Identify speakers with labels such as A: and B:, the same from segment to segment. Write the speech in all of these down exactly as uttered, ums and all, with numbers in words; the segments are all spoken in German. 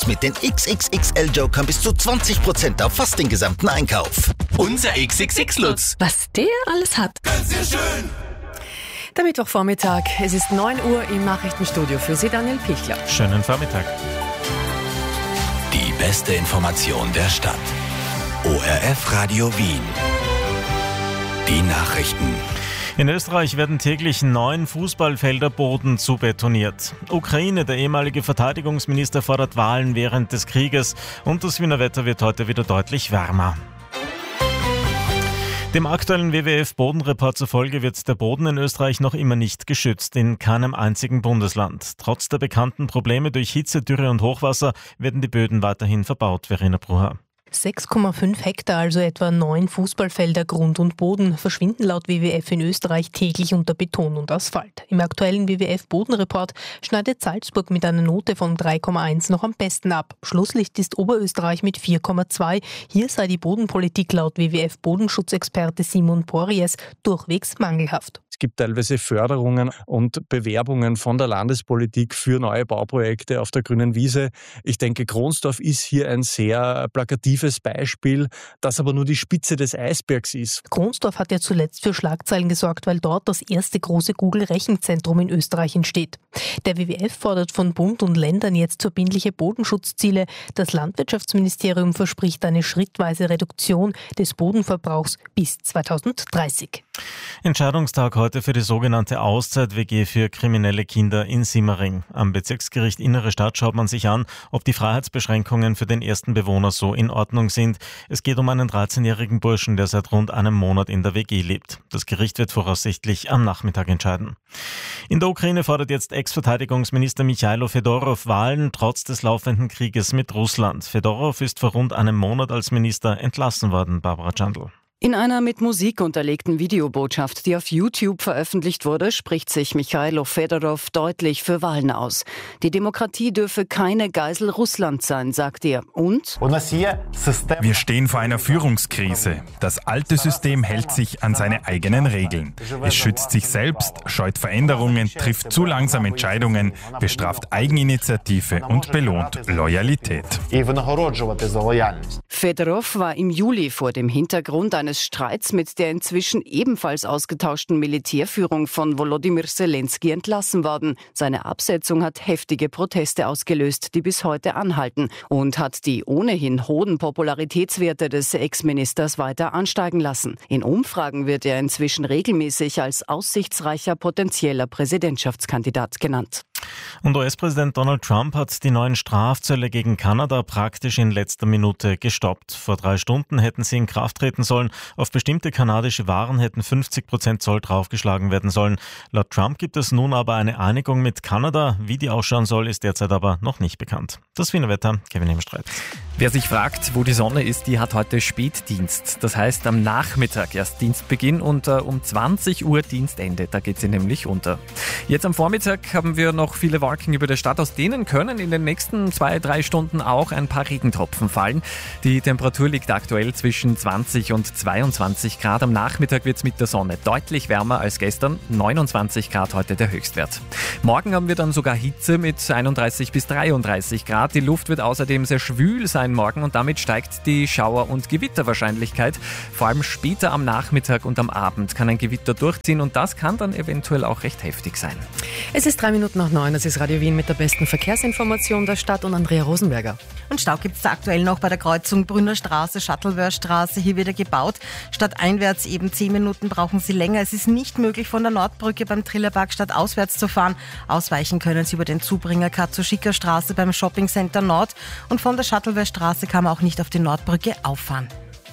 A: jetzt mit den X X X L-Jokern bis zu zwanzig Prozent auf fast den gesamten Einkauf. Unser X X X-Lutz.
B: Was der alles hat.
A: Ganz sehr schön.
B: Der Mittwochvormittag. Es ist neun Uhr im Nachrichtenstudio. Für Sie Daniel Pichler.
C: Schönen Vormittag.
A: Die beste Information der Stadt. O R F Radio Wien. Die Nachrichten.
C: In Österreich werden täglich neun Fußballfelder Boden zubetoniert. Ukraine, der ehemalige Verteidigungsminister, fordert Wahlen während des Krieges und das Wiener Wetter wird heute wieder deutlich wärmer. Dem aktuellen W W F-Bodenreport zufolge wird der Boden in Österreich noch immer nicht geschützt, in keinem einzigen Bundesland. Trotz der bekannten Probleme durch Hitze, Dürre und Hochwasser werden die Böden weiterhin verbaut, Verena Brucher.
D: sechs Komma fünf Hektar, also etwa neun Fußballfelder Grund und Boden, verschwinden laut W W F in Österreich täglich unter Beton und Asphalt. Im aktuellen W W F-Bodenreport schneidet Salzburg mit einer Note von drei Komma eins noch am besten ab. Schlusslicht ist Oberösterreich mit vier Komma zwei. Hier sei die Bodenpolitik laut W W F-Bodenschutzexperte Simon Porries durchwegs mangelhaft.
E: Es gibt teilweise Förderungen und Bewerbungen von der Landespolitik für neue Bauprojekte auf der grünen Wiese. Ich denke, Kronsdorf ist hier ein sehr plakatives Beispiel, das aber nur die Spitze des Eisbergs ist.
D: Kronsdorf hat ja zuletzt für Schlagzeilen gesorgt, weil dort das erste große Google-Rechenzentrum in Österreich entsteht. Der W W F fordert von Bund und Ländern jetzt verbindliche Bodenschutzziele. Das Landwirtschaftsministerium verspricht eine schrittweise Reduktion des Bodenverbrauchs bis zweitausenddreißig.
C: Entscheidungstag heute für die sogenannte Auszeit-W G für kriminelle Kinder in Simmering. Am Bezirksgericht Innere Stadt schaut man sich an, ob die Freiheitsbeschränkungen für den ersten Bewohner so in Ordnung sind. Es geht um einen dreizehnjährigen Burschen, der seit rund einem Monat in der W G lebt. Das Gericht wird voraussichtlich am Nachmittag entscheiden. In der Ukraine fordert jetzt Ex-Verteidigungsminister Michailo Fedorow Wahlen trotz des laufenden Krieges mit Russland. Fedorow ist vor rund einem Monat als Minister entlassen worden, Barbara Chandl.
F: In einer mit Musik unterlegten Videobotschaft, die auf YouTube veröffentlicht wurde, spricht sich Michailo Fedorow deutlich für Wahlen aus. Die Demokratie dürfe keine Geisel Russlands sein, sagt er. Und?
G: Wir stehen vor einer Führungskrise. Das alte System hält sich an seine eigenen Regeln. Es schützt sich selbst, scheut Veränderungen, trifft zu langsam Entscheidungen, bestraft Eigeninitiative und belohnt Loyalität.
F: Fedorow war im Juli vor dem Hintergrund eines Streits mit der inzwischen ebenfalls ausgetauschten Militärführung von Volodymyr Zelensky entlassen worden. Seine Absetzung hat heftige Proteste ausgelöst, die bis heute anhalten und hat die ohnehin hohen Popularitätswerte des Ex-Ministers weiter ansteigen lassen. In Umfragen wird er inzwischen regelmäßig als aussichtsreicher potenzieller Präsidentschaftskandidat genannt.
C: Und U S-Präsident Donald Trump hat die neuen Strafzölle gegen Kanada praktisch in letzter Minute gestoppt. Vor drei Stunden hätten sie in Kraft treten sollen. Auf bestimmte kanadische Waren hätten fünfzig Prozent Zoll draufgeschlagen werden sollen. Laut Trump gibt es nun aber eine Einigung mit Kanada. Wie die ausschauen soll, ist derzeit aber noch nicht bekannt. Das Wiener Wetter, Kevin Hemstreit.
H: Wer sich fragt, wo die Sonne ist, die hat heute Spätdienst. Das heißt am Nachmittag erst Dienstbeginn und äh, um zwanzig Uhr Dienstende. Da geht sie nämlich unter. Jetzt am Vormittag haben wir noch viele Wolken über der Stadt. Aus denen können in den nächsten zwei, drei Stunden auch ein paar Regentropfen fallen. Die Temperatur liegt aktuell zwischen zwanzig und zweiundzwanzig Grad. Am Nachmittag wird es mit der Sonne deutlich wärmer als gestern. neunundzwanzig Grad heute der Höchstwert. Morgen haben wir dann sogar Hitze mit einunddreißig bis dreiunddreißig Grad. Die Luft wird außerdem sehr schwül sein morgen und damit steigt die Schauer- und Gewitterwahrscheinlichkeit. Vor allem später am Nachmittag und am Abend kann ein Gewitter durchziehen und das kann dann eventuell auch recht heftig sein.
B: Es ist drei Minuten nach neun. Das ist Radio Wien mit der besten Verkehrsinformation der Stadt und Andrea Rosenberger.
I: Und Stau gibt es aktuell noch bei der Kreuzung Brünner Straße, Shuttleworth-Straße, hier wieder gebaut. Statt einwärts eben zehn Minuten brauchen Sie länger. Es ist nicht möglich, von der Nordbrücke beim Trillerpark statt auswärts zu fahren. Ausweichen können Sie über den Zubringer-Cut zur Schickerstraße beim Shopping Center Nord. Und von der Shuttleworth-Straße kann man auch nicht auf die Nordbrücke auffahren.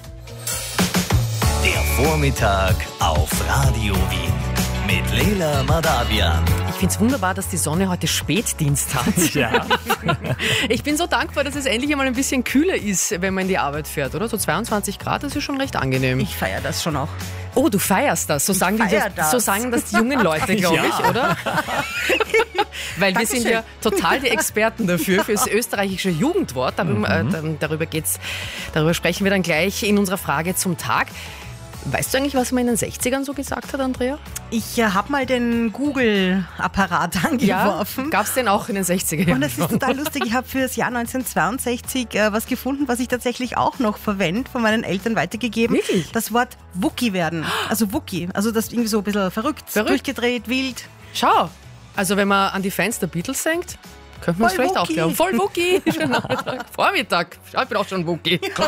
A: Der Vormittag auf Radio Wien mit Leila Madavian.
B: Ich finde es wunderbar, dass die Sonne heute Spätdienst hat.
C: Ja.
B: Ich bin so dankbar, dass es endlich einmal ein bisschen kühler ist, wenn man in die Arbeit fährt, oder? So zweiundzwanzig Grad, das ist schon recht angenehm.
I: Ich feiere das schon auch.
B: Oh, du feierst das. So
I: Ich
B: sagen, die,
I: feier
B: das,
I: das.
B: so sagen das die jungen Leute, glaube
C: Ja.
B: ich, oder? Weil wir
I: Dankeschön.
B: sind ja total die Experten dafür, für das österreichische Jugendwort. Darüber, äh, darüber geht's, darüber sprechen wir dann gleich in unserer Frage zum Tag. Weißt du eigentlich, was man in den sechzigern so gesagt hat, Andrea?
I: Ich äh, habe mal den Google-Apparat angeworfen.
B: Ja, gab es den auch in den sechziger Jahren?
I: Und das ist total lustig. Ich habe für das Jahr neunzehnhundertzweiundsechzig äh, was gefunden, was ich tatsächlich auch noch verwende, von meinen Eltern weitergegeben.
B: Wirklich?
I: Das Wort Wookie werden. Also Wookie. Also das irgendwie so ein bisschen verrückt,
B: Verrückt.
I: durchgedreht, wild.
B: Schau, also wenn man an die Fans der Beatles denkt, könnte man es
I: Voll
B: vielleicht auch
I: Wookie.
B: glauben. Voll Wookie. Schönen Nachmittag. Vormittag. Ich bin auch schon Wookie.